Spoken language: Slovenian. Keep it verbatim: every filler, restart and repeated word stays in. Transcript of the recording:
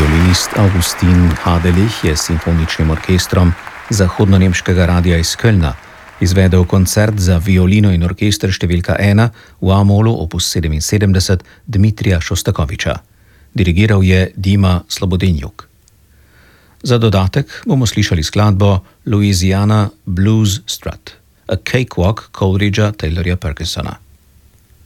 Violinist Augustin Hadelich je s simfoničnim orkestrom zahodno-nemškega radia iz Kölna izvedel koncert za violino in orkester številka ena v A-molu opus sedeminsedemdeset Dmitrija Šostakoviča. Dirigiral je Dima Slobodenjuk. Za dodatek bomo slišali skladbo Louisiana Blues Strut, A Cakewalk Coleridgea Taylorja Perkinsona.